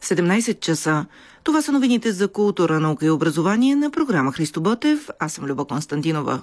17 часа. Това са новините за култура, наука и образование на програма Христо Ботев. Аз съм Люба Константинова.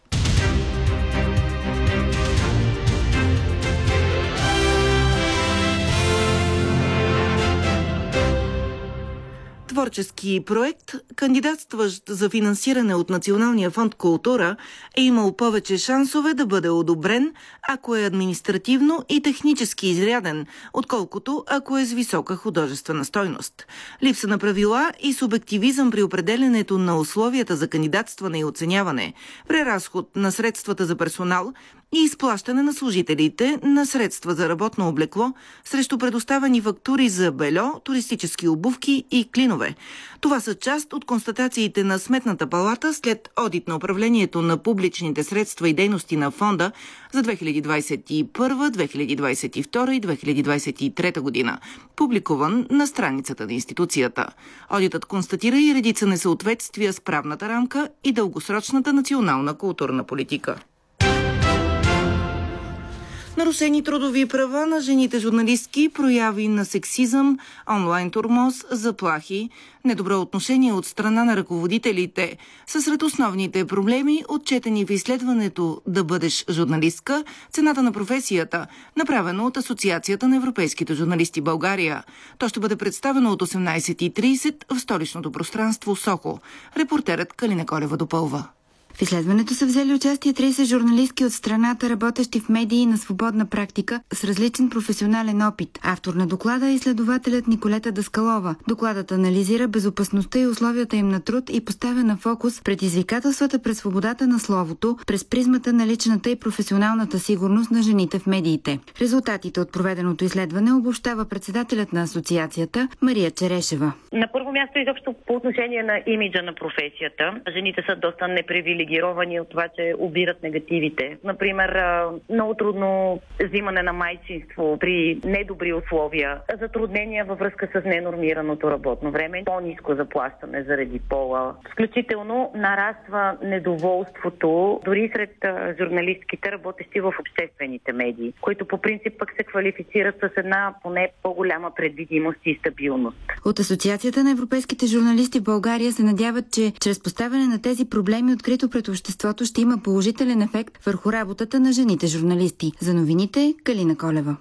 Творчески проект, кандидатстващ за финансиране от Националния фонд култура, е имал повече шансове да бъде одобрен, ако е административно и технически изряден, отколкото ако е с висока художествена стойност. Липса на правила и субективизъм при определенето на условията за кандидатстване и оценяване, преразход на средствата за персонал и изплащане на служителите на средства за работно облекло срещу предоставени фактури за бельо, туристически обувки и клинове. Това са част от констатациите на Сметната палата след одит на управлението на публичните средства и дейности на фонда за 2021, 2022 и 2023 година, публикуван на страницата на институцията. Одитът констатира и редица несъответствия с правната рамка и дългосрочната национална културна политика. Нарушени трудови права на жените журналистки, прояви на сексизъм, онлайн тормоз, заплахи, недобро отношение от страна на ръководителите са сред основните проблеми, отчетени в изследването "Да бъдеш журналистка. Цената на професията", направено от Асоциацията на европейските журналисти България. То ще бъде представено от 18:30 в столичното пространство Сохо. Репортерът Калина Колева допълва. В изследването са взели участие 30 журналистки от страната, работещи в медии на свободна практика с различен професионален опит. Автор на доклада е изследователят Николета Даскалова. Докладът анализира безопасността и условията им на труд и поставя на фокус предизвикателствата пред свободата на словото през призмата на личната и професионалната сигурност на жените в медиите. Резултатите от проведеното изследване обобщава председателят на асоциацията Мария Черешева. На първо място изобщо по отношение на имиджа на професията. Жените са доста непривилегировани от това, че обират негативите. Например, много трудно взимане на майчинство при недобри условия, затруднения във връзка с ненормираното работно време, по-ниско заплащане заради пола. Включително нараства недоволството дори сред журналистките, работещи в обществените медии, които по принцип пък се квалифицират с една поне по-голяма предвидимост и стабилност. От Асоциацията на европейските журналисти в България се надяват, че чрез поставяне на тези проблеми открито пред обществото ще има положителен ефект върху работата на жените журналисти. За новините Калина Колева.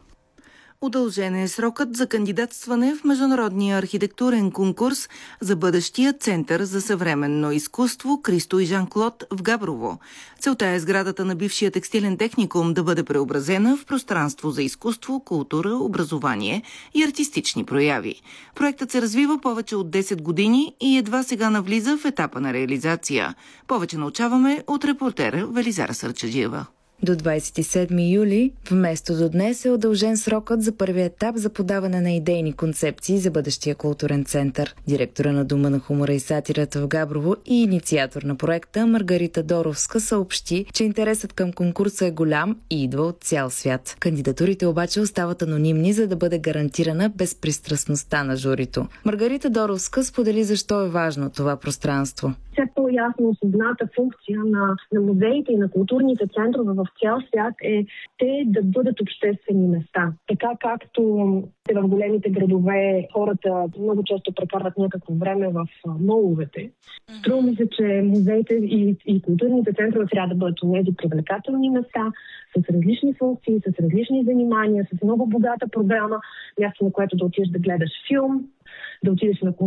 Удължен е срокът за кандидатстване в международния архитектурен конкурс за бъдещия Център за съвременно изкуство Кристо и Жан-Клод в Габрово. Целта е сградата на бившия текстилен техникум да бъде преобразена в пространство за изкуство, култура, образование и артистични прояви. Проектът се развива повече от 10 години и едва сега навлиза в етапа на реализация. Повече научаваме от репортера Велизара Сърчаджиева. До 27 юли, вместо до днес, е удължен срокът за първия етап за подаване на идейни концепции за бъдещия културен център. Директора на Дома на хумора и сатирата в Габрово и инициатор на проекта Маргарита Доровска съобщи, че интересът към конкурса е голям и идва от цял свят. Кандидатурите обаче остават анонимни, за да бъде гарантирана безпристрастността на журито. Маргарита Доровска сподели защо е важно това пространство. Все по-ясно осъзната функция на музеите и на културните центрове в цял свят е те да бъдат обществени места. Така както в големите градове хората много често прекарват някакво време в моловете. Струва ми се, че музеите и културните центрове трябва да бъдат тези привлекателни места с различни функции, с различни занимания, с много богата програма, място, на което да отидеш да гледаш филм, да отидеш на